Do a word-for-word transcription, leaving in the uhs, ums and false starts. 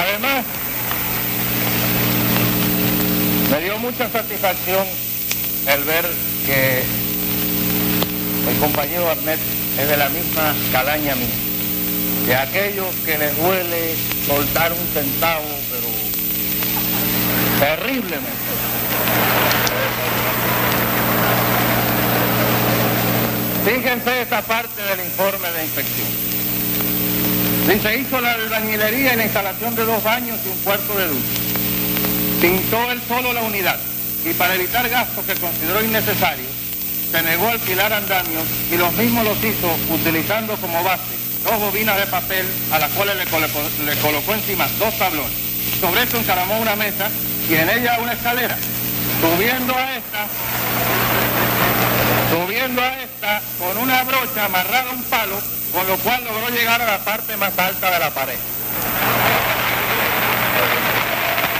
Además, me dio mucha satisfacción el ver que el compañero Arnett es de la misma calaña mía, de aquellos que les duele soltar un centavo, pero terriblemente. Fíjense esta parte del informe de inspección. Dice, hizo la albañilería y la instalación de dos baños y un cuarto de ducha. Pintó él solo la unidad y para evitar gastos que consideró innecesarios, se negó a alquilar andamios y los mismos los hizo utilizando como base dos bobinas de papel a las cuales le colocó, le colocó encima dos tablones. Sobre esto encaramó una mesa y en ella una escalera. Subiendo a esta, subiendo a esta con una brocha amarrada a un palo, con lo cual logró llegar a la parte más alta de la pared.